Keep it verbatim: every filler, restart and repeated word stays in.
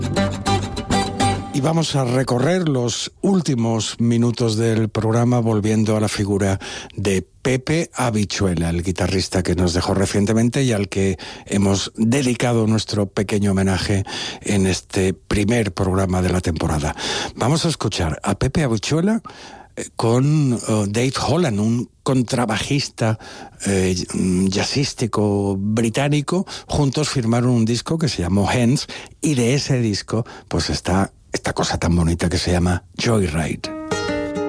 Y vamos a recorrer los últimos minutos del programa volviendo a la figura de Pepe Habichuela, el guitarrista que nos dejó recientemente y al que hemos dedicado nuestro pequeño homenaje en este primer programa de la temporada. Vamos a escuchar a Pepe Habichuela con uh, Dave Holland, un contrabajista eh, jazzístico británico. Juntos firmaron un disco que se llamó Hands, y de ese disco pues está esta cosa tan bonita que se llama Joyride.